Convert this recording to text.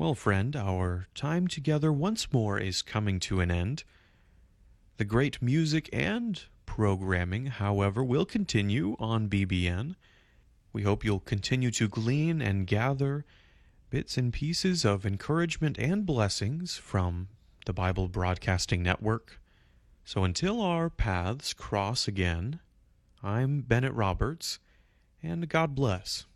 Well, friend, our time together once more is coming to an end. The great music and programming, however, will continue on BBN. We hope you'll continue to glean and gather bits and pieces of encouragement and blessings from the Bible Broadcasting Network. So until our paths cross again, I'm Bennett Roberts, and God bless.